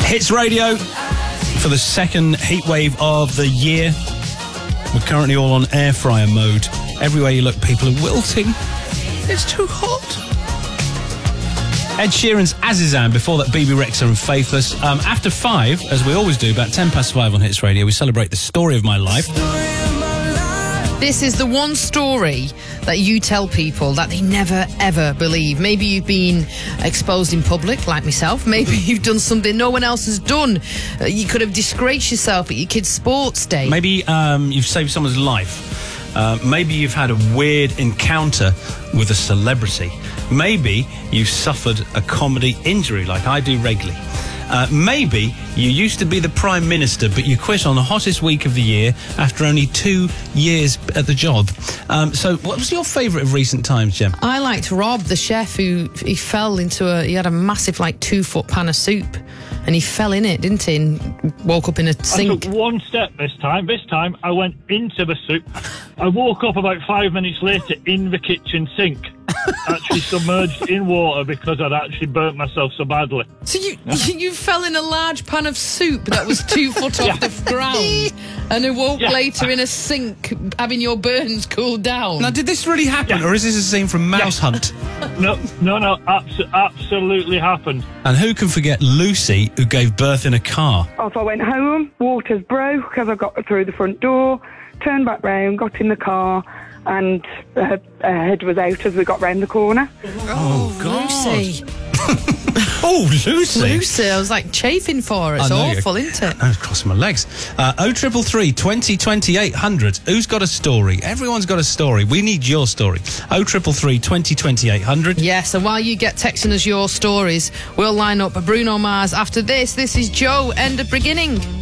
Hits Radio for the second heat wave of the year. We're currently all on air fryer mode. Everywhere you look, people are wilting. It's too hot. Ed Sheeran's Azizan, before that BB Rexha and Faithless. After 5, as we always do, about 5:10 on Hits Radio, we celebrate the story of my life. This is the one story that you tell people that they never, ever believe. Maybe you've been exposed in public, like myself. Maybe you've done something no one else has done. You could have disgraced yourself at your kid's sports day. Maybe you've saved someone's life. Maybe you've had a weird encounter with a celebrity. Maybe you've suffered a comedy injury like I do regularly. Maybe you used to be the Prime Minister, but you quit on the hottest week of the year after only 2 years at the job. So what was your favourite of recent times, Jem? I liked Rob, the chef, he had a massive 2-foot pan of soup. And he fell in it, didn't he? And woke up in a sink. I took one step this time. This time I went into the soup. I woke up about 5 minutes later in the kitchen sink, actually submerged in water because I'd actually burnt myself so badly. So you fell in a large pan of soup that was 2 foot off the ground and awoke later in a sink having your burns cooled down. Now, did this really happen, or is this a scene from Mouse Hunt? No, absolutely happened. And who can forget Lucy, who gave birth in a car? Off I went home, waters broke as I got through the front door, turned back round, got in the car, and her head was out as we got round the corner. Oh, God. Lucy. Oh, Lucy. Lucy, I was chafing for her. It's awful, isn't it? I was crossing my legs. 0333 20 20 800. Who's got a story? Everyone's got a story. We need your story. 0333 20 20 800. Yes, and while you get texting us your stories, we'll line up Bruno Mars after this. This is Joe, End of Beginning.